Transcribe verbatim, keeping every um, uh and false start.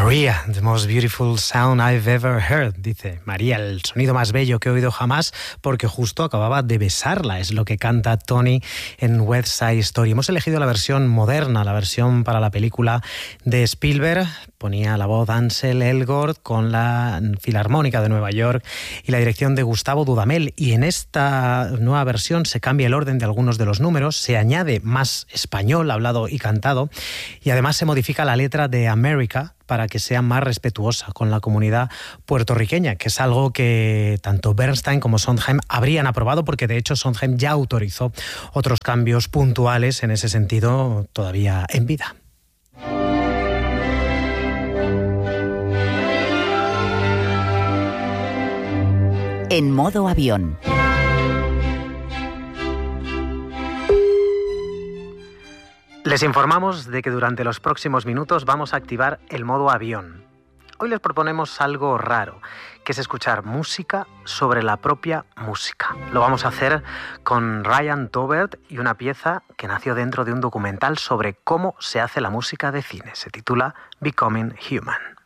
Maria, the most beautiful sound I've ever heard, dice María, el sonido más bello que he oído jamás, porque justo acababa de besarla, es lo que canta Tony en West Side Story. Hemos elegido la versión moderna, la versión para la película de Spielberg. Ponía la voz Ansel Elgort con la Filarmónica de Nueva York y la dirección de Gustavo Dudamel. Y en esta nueva versión se cambia el orden de algunos de los números, se añade más español hablado y cantado, y además se modifica la letra de America para que sea más respetuosa con la comunidad puertorriqueña, que es algo que tanto Bernstein como Sondheim habrían aprobado, porque de hecho Sondheim ya autorizó otros cambios puntuales en ese sentido todavía en vida. En modo avión. Les informamos de que durante los próximos minutos vamos a activar el modo avión. Hoy les proponemos algo raro, que es escuchar música sobre la propia música. Lo vamos a hacer con Ryan Taubert y una pieza que nació dentro de un documental sobre cómo se hace la música de cine. Se titula Becoming Human.